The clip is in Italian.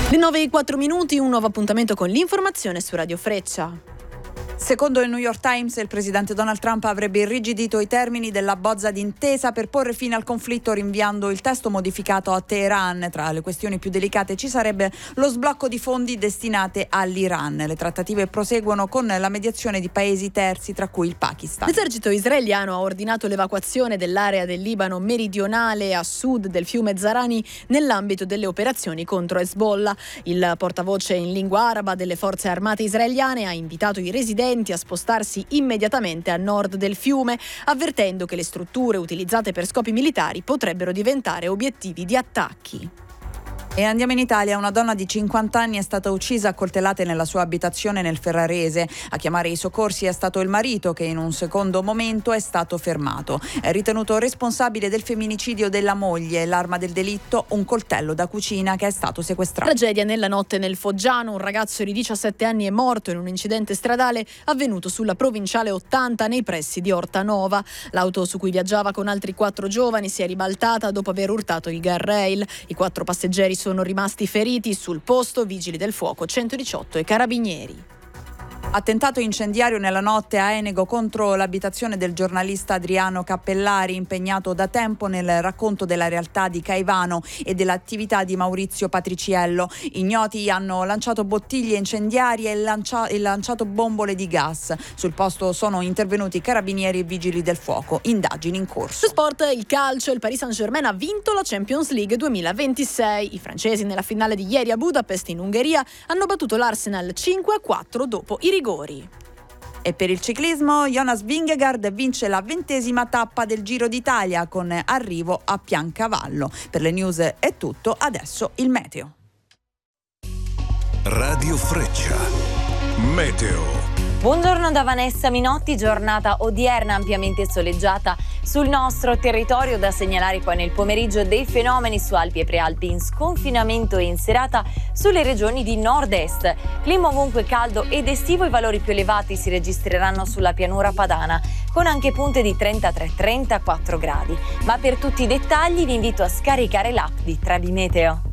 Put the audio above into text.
Le 9:04, un nuovo appuntamento con l'informazione su Radio Freccia. Secondo il New York Times, il presidente Donald Trump avrebbe irrigidito i termini della bozza d'intesa per porre fine al conflitto, rinviando il testo modificato a Teheran. Tra le questioni più delicate ci sarebbe lo sblocco di fondi destinati all'Iran. Le trattative proseguono con la mediazione di paesi terzi, tra cui il Pakistan. L'esercito israeliano ha ordinato l'evacuazione dell'area del Libano meridionale a sud del fiume Zarani nell'ambito delle operazioni contro Hezbollah. Il portavoce in lingua araba delle forze armate israeliane ha invitato i residenti a spostarsi immediatamente a nord del fiume, avvertendo che le strutture utilizzate per scopi militari potrebbero diventare obiettivi di attacchi. E andiamo in Italia. Una donna di 50 anni è stata uccisa a coltellate nella sua abitazione nel Ferrarese. A chiamare i soccorsi è stato il marito, che in un secondo momento è stato fermato. È ritenuto responsabile del femminicidio della moglie. L'arma del delitto, un coltello da cucina che è stato sequestrato. Tragedia nella notte nel Foggiano. Un ragazzo di 17 anni è morto in un incidente stradale avvenuto sulla provinciale 80 nei pressi di Ortanova. L'auto su cui viaggiava con altri 4 giovani si è ribaltata dopo aver urtato il guardrail. I 4 passeggeri sono rimasti feriti. Sul posto vigili del fuoco, 118 e carabinieri. Attentato incendiario nella notte a Enego contro l'abitazione del giornalista Adriano Cappellari, impegnato da tempo nel racconto della realtà di Caivano e dell'attività di Maurizio Patriciello. Ignoti hanno lanciato bottiglie incendiarie e lanciato bombole di gas. Sul posto sono intervenuti carabinieri e vigili del fuoco. Indagini in corso. Su sport, il calcio, il Paris Saint-Germain ha vinto la Champions League 2026. I francesi nella finale di ieri a Budapest in Ungheria hanno battuto l'Arsenal 5-4 dopo i rigori. E per il ciclismo, Jonas Vingegaard vince la 20ª tappa del Giro d'Italia con arrivo a Piancavallo. Per le news è tutto, adesso il meteo. Radio Freccia, meteo. Buongiorno da Vanessa Minotti, giornata odierna ampiamente soleggiata sul nostro territorio, da segnalare poi nel pomeriggio dei fenomeni su Alpi e Prealpi in sconfinamento e in serata sulle regioni di nord-est. Clima ovunque caldo ed estivo, i valori più elevati si registreranno sulla pianura padana con anche punte di 33-34 gradi. Ma per tutti i dettagli vi invito a scaricare l'app di Trebi Meteo.